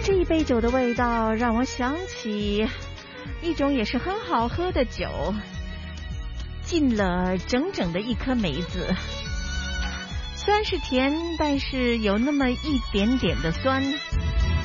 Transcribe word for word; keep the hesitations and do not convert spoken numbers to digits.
这一杯酒的味道让我想起一种也是很好喝的酒，浸了整整的一颗梅子，虽然是甜，但是有那么一点点的酸。